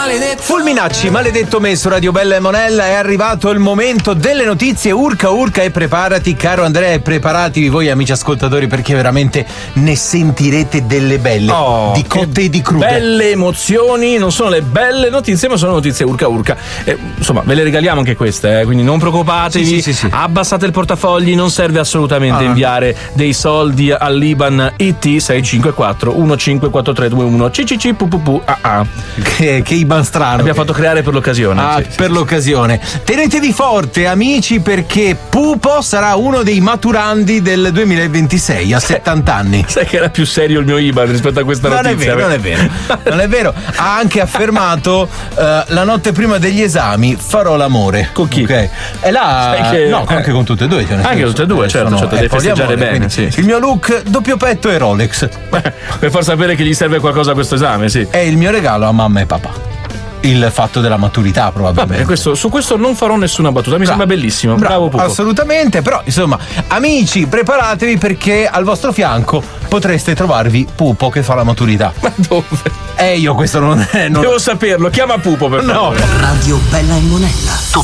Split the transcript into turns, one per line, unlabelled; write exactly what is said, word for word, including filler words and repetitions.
maledetto.
Fulminacci, maledetto me su Radio Bella e Monella. È arrivato il momento delle notizie. Urca urca e preparati, caro Andrea, e preparatevi voi amici ascoltatori, perché veramente ne sentirete delle belle,
oh,
di cotte e di crude.
Belle emozioni, non sono le belle notizie, ma sono notizie urca urca. Eh, insomma, ve le regaliamo anche queste, eh, quindi non preoccupatevi.
Sì, sì, sì, sì.
Abbassate il portafogli, non serve assolutamente
ah.
inviare dei soldi all'Iban I T sei cinque quattro uno cinque quattro tre due uno C C C P P P A A.
Che, che Iban strano.
Abbiamo
che...
fatto creare per l'occasione.
Ah,
sì,
per
sì,
l'occasione. Tenetevi forte, amici, perché Pupo sarà uno dei maturandi del duemilaventisei a settanta anni.
Sai che era più serio il mio Iban rispetto a questa
non
notizia?
È vero, non è vero, non è vero. Ha anche affermato uh, la notte prima degli esami farò l'amore.
Con chi?
Okay. E là,
che,
no,
eh,
anche con tutte e due. Cioè
anche con tutte e due, certo,
sono,
certo,
eh,
devi festeggiare
poliamore,
bene. Sì.
Il mio look doppio petto e Rolex.
Per far sapere che gli serve qualcosa a questo esame, sì.
È il mio regalo a mamma e papà. Il fatto della maturità, probabilmente.
Vabbè, questo, su questo non farò nessuna battuta, mi
Bravo.
sembra bellissimo.
Bravo,
Bravo Pupo.
Assolutamente, però insomma, amici, preparatevi perché al vostro fianco potreste trovarvi Pupo che fa la maturità.
Ma dove?
Eh, io questo non è. Non...
Devo saperlo, chiama Pupo per
no.
favore.
Radio Bella e Monella.